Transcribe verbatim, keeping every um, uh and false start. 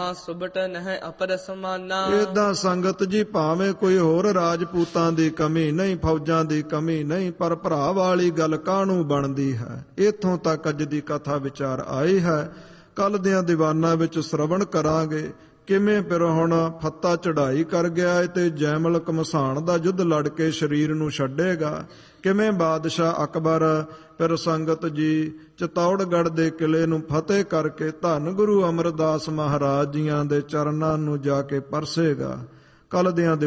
ਮਹਾ ਸੁਭਟ ਨਹਿ ਅਪਰ ਸਮਾਨਾ। ਏਦਾਂ ਸੰਗਤ ਜੀ ਭਾਵੇਂ ਕੋਈ ਹੋਰ ਰਾਜਪੂਤਾਂ ਦੀ ਕਮੀ ਨਹੀਂ, ਫੌਜਾਂ ਦੀ ਕਮੀ ਨਹੀਂ, ਪਰ ਭਰਾ ਵਾਲੀ ਗੱਲ ਕਾਹਨੂੰ ਬਣਦੀ ਹੈ। ਇੱਥੋਂ ਤੱਕ ਅੱਜ ਦੀ ਕਥਾ ਵਿਚਾਰ ਆਈ ਹੈ। ਕੱਲ ਦੀਆਂ ਦੀਵਾਨਾਂ ਵਿੱਚ ਸ਼ਰਵਣ ਕਰਾਂਗੇ ਕਿਵੇਂ ਫਿਰ ਹੁਣ ਫੱਤਾ ਚੜ੍ਹਾਈ ਕਰ ਗਿਆ ਹੈ ਤੇ ਜੈਮਲ ਘਮਸਾਣ ਦਾ ਯੁੱਧ ਲੜ ਕੇ ਸਰੀਰ ਨੂੰ ਛੱਡੇਗਾ। ਕਿਵੇਂ ਬਾਦਸ਼ਾਹ ਅਕਬਰ ਫਿਰ ਸੰਗਤ ਜੀ ਚਿਤੌੜਗੜ੍ਹ ਦੇ ਕਿਲੇ ਨੂੰ ਫਤਿਹ ਕਰਕੇ ਧੰਨ ਗੁਰੂ ਅਮਰਦਾਸ ਮਹਾਰਾਜ ਜੀਆਂ ਦੇ ਚਰਨਾਂ ਨੂੰ ਜਾ ਕੇ ਪਰਸੇਗਾ। ਕੱਲ ਦੀਆਂ